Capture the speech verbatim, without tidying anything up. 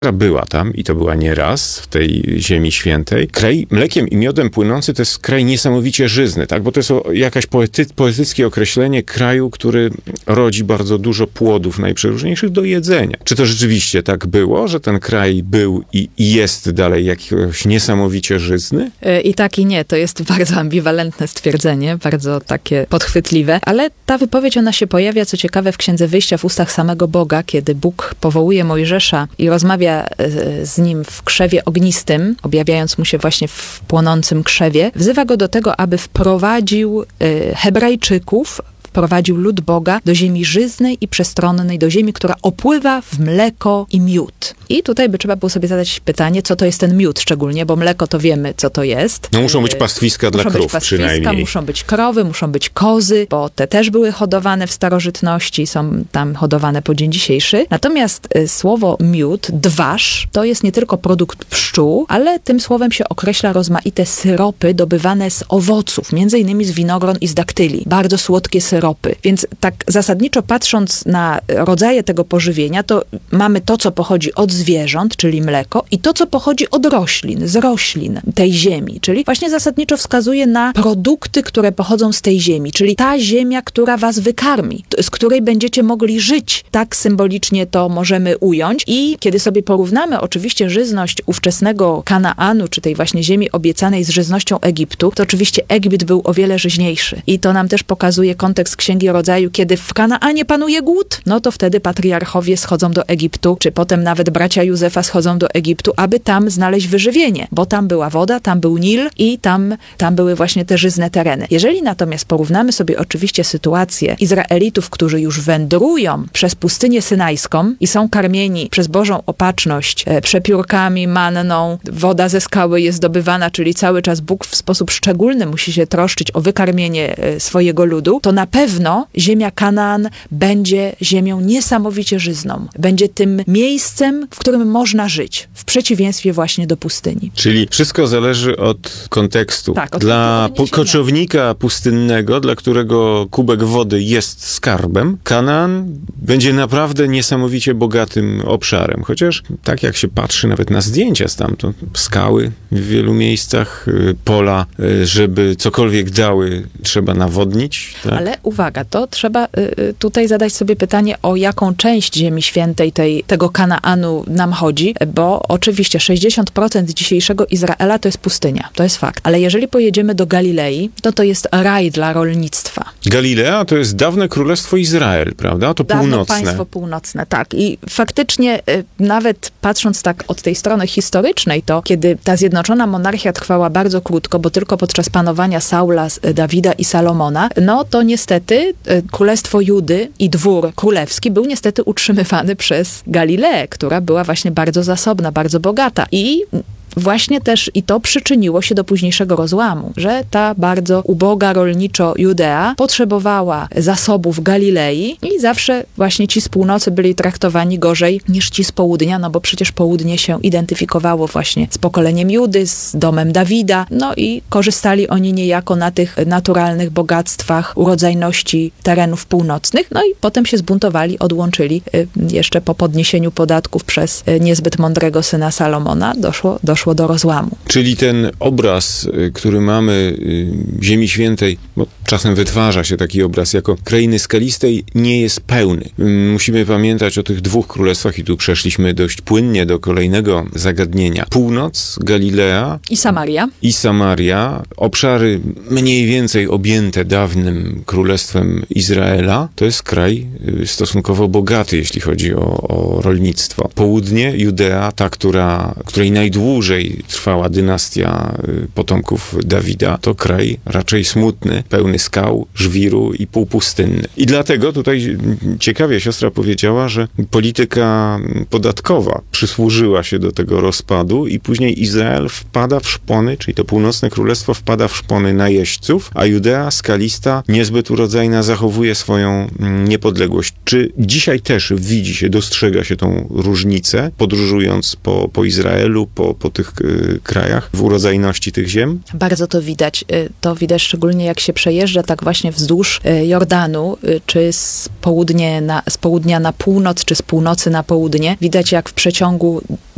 była tam i to była nie raz w tej Ziemi Świętej. Kraj mlekiem i miodem płynący to jest kraj niesamowicie żyzny, tak? Bo to jest jakaś poety, poetyckie określenie kraju, który rodzi bardzo dużo płodów najprzeróżniejszych do jedzenia. Czy to rzeczywiście tak było, że ten kraj był i, i jest dalej jakiś niesamowicie żyzny? I tak i nie. To jest bardzo ambiwalentne stwierdzenie, bardzo takie podchwytliwe, ale ta wypowiedź, ona się pojawia, co ciekawe, w Księdze Wyjścia w ustach samego Boga, kiedy Bóg powołuje Mojżesza i rozmawia z nim w krzewie ognistym, objawiając mu się właśnie w płonącym krzewie, wzywa go do tego, aby wprowadził Hebrajczyków, wprowadził lud Boga do ziemi żyznej i przestronnej, do ziemi, która opływa w mleko i miód. I tutaj by trzeba było sobie zadać pytanie, co to jest ten miód szczególnie, bo mleko to wiemy, co to jest. No muszą być pastwiska muszą dla krów być pastwiska, przynajmniej. Muszą być krowy, muszą być kozy, bo te też były hodowane w starożytności, są tam hodowane po dzień dzisiejszy. Natomiast y, słowo miód, dwasz, to jest nie tylko produkt pszczół, ale tym słowem się określa rozmaite syropy dobywane z owoców, między innymi z winogron i z daktyli. Bardzo słodkie syropy. Więc tak zasadniczo patrząc na rodzaje tego pożywienia, to mamy to, co pochodzi od zwierząt, czyli mleko, i to, co pochodzi od roślin, z roślin tej ziemi, czyli właśnie zasadniczo wskazuje na produkty, które pochodzą z tej ziemi, czyli ta ziemia, która was wykarmi, z której będziecie mogli żyć. Tak symbolicznie to możemy ująć. I kiedy sobie porównamy oczywiście żyzność ówczesnego Kanaanu, czy tej właśnie ziemi obiecanej z żyznością Egiptu, to oczywiście Egipt był o wiele żyźniejszy. I to nam też pokazuje kontekst Księgi Rodzaju, kiedy w Kanaanie panuje głód, no to wtedy patriarchowie schodzą do Egiptu, czy potem nawet bracia Józefa schodzą do Egiptu, aby tam znaleźć wyżywienie, bo tam była woda, tam był Nil i tam, tam były właśnie te żyzne tereny. Jeżeli natomiast porównamy sobie oczywiście sytuację Izraelitów, którzy już wędrują przez pustynię synajską i są karmieni przez Bożą opatrzność e, przepiórkami, manną, woda ze skały jest zdobywana, czyli cały czas Bóg w sposób szczególny musi się troszczyć o wykarmienie e, swojego ludu, to na pewno ziemia Kanaan będzie ziemią niesamowicie żyzną. Będzie tym miejscem, w którym można żyć, w przeciwieństwie właśnie do pustyni. Czyli wszystko zależy od kontekstu. Tak, od dla punktu po- koczownika pustynnego, dla którego kubek wody jest skarbem, Kanaan będzie naprawdę niesamowicie bogatym obszarem. Chociaż tak jak się patrzy nawet na zdjęcia stamtąd, skały w wielu miejscach, pola, żeby cokolwiek dały, trzeba nawodnić. Tak? Ale uwaga, to trzeba y, tutaj zadać sobie pytanie, o jaką część Ziemi Świętej tej, tego Kanaanu nam chodzi, bo oczywiście sześćdziesiąt procent dzisiejszego Izraela to jest pustynia, to jest fakt. Ale jeżeli pojedziemy do Galilei, to to jest raj dla rolnictwa. Galilea to jest dawne królestwo Izrael, prawda? To Dawne północne. państwo północne, tak. I faktycznie y, nawet patrząc tak od tej strony historycznej, to kiedy ta zjednoczona monarchia trwała bardzo krótko, bo tylko podczas panowania Saula, Dawida i Salomona, no to niestety Królestwo Judy i dwór królewski był niestety utrzymywany przez Galileę, która była właśnie bardzo zasobna, bardzo bogata. I właśnie też i to przyczyniło się do późniejszego rozłamu, że ta bardzo uboga rolniczo Judea potrzebowała zasobów Galilei i zawsze właśnie ci z północy byli traktowani gorzej niż ci z południa, no bo przecież południe się identyfikowało właśnie z pokoleniem Judy, z domem Dawida, no i korzystali oni niejako na tych naturalnych bogactwach, urodzajności terenów północnych, no i potem się zbuntowali, odłączyli. Jeszcze po podniesieniu podatków przez niezbyt mądrego syna Salomona doszło, doszło do rozłamu. Czyli ten obraz, który mamy Ziemi Świętej, bo czasem wytwarza się taki obraz jako krainy skalistej, nie jest pełny. Musimy pamiętać o tych dwóch królestwach i tu przeszliśmy dość płynnie do kolejnego zagadnienia. Północ, Galilea i Samaria. I Samaria, obszary mniej więcej objęte dawnym królestwem Izraela, to jest kraj stosunkowo bogaty, jeśli chodzi o, o rolnictwo. Południe, Judea, ta, która, której najdłużej trwała dynastia potomków Dawida, to kraj raczej smutny, pełny skał, żwiru i półpustynny. I dlatego tutaj ciekawie siostra powiedziała, że polityka podatkowa przysłużyła się do tego rozpadu i później Izrael wpada w szpony, czyli to północne królestwo wpada w szpony najeźdźców, a Judea skalista, niezbyt urodzajna, zachowuje swoją niepodległość. Czy dzisiaj też widzi się, dostrzega się tą różnicę, podróżując po, po Izraelu, po, po tych y, krajach, w urodzajności tych ziem? Bardzo to widać. To widać szczególnie jak się przejeżdża tak właśnie wzdłuż Jordanu, czy z, południe na, z południa na północ, czy z północy na południe. Widać jak w przeciągu